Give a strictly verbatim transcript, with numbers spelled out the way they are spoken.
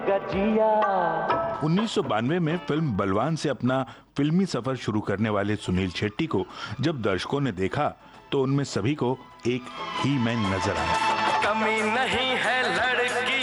लेगा जिया। उन्नीस सौ बानवे में फिल्म बलवान से अपना फिल्मी सफर शुरू करने वाले सुनील शेट्टी को जब दर्शकों ने देखा तो उनमें सभी को एक ही मैन नजर आया। कमी नहीं है